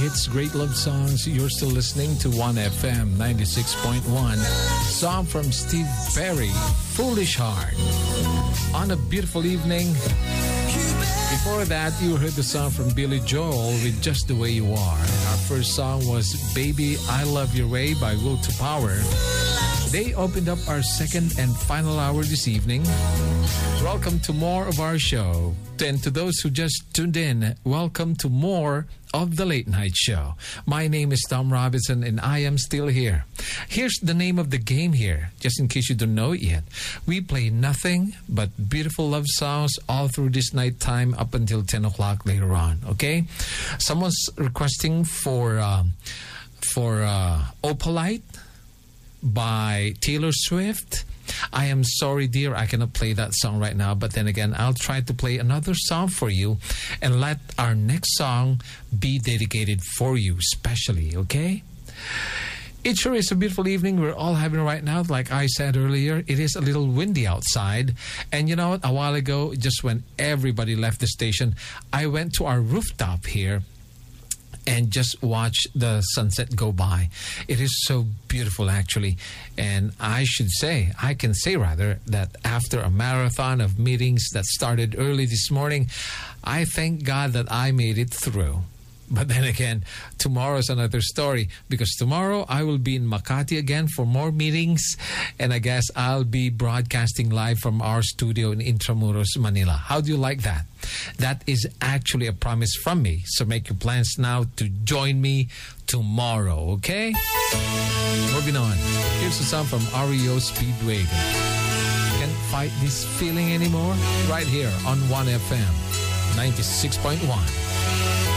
hits, great love songs. You're still listening to 1FM 96.1. Song from Steve Perry, Foolish Heart. On a beautiful evening. Before that, you heard the song from Billy Joel with Just the Way You Are. Our first song was Baby, I Love Your Way by Will to Power. They opened up our second and final hour this evening. Welcome to more of our show. And to those who just tuned in, welcome to more of the Late Night Show. My name is Tom Robinson and I am still here. Here's the name of the game here, just in case you don't know it yet. We play nothing but beautiful love songs all through this night time up until 10 o'clock later on, okay? Someone's requesting for Opalite by Taylor Swift. I am sorry, dear, I cannot play that song right now. But then again, I'll try to play another song for you and let our next song be dedicated for you, specially, okay? It sure is a beautiful evening we're all having right now. Like I said earlier, it is a little windy outside. And you know what? A while ago, just when everybody left the station, I went to our rooftop here and just watch the sunset go by. It is so beautiful, actually. And I can say rather, that after a marathon of meetings that started early this morning, I thank God that I made it through. But then again, tomorrow's another story, because tomorrow I will be in Makati again for more meetings, and I guess I'll be broadcasting live from our studio in Intramuros, Manila. How do you like that? That is actually a promise from me. So make your plans now to join me tomorrow, okay? Moving on. Here's a song from REO Speedwagon. Can't fight this feeling anymore? Right here on 1FM 96.1.